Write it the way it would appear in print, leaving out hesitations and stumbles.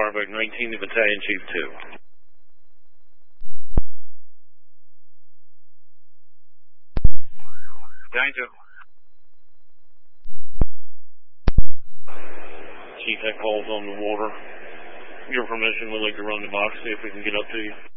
Firebug 19 to Battalion Chief 2. Battalion 2. Chief, that call's on the water. Your permission, we'd like to run the box, see if we can get up to you.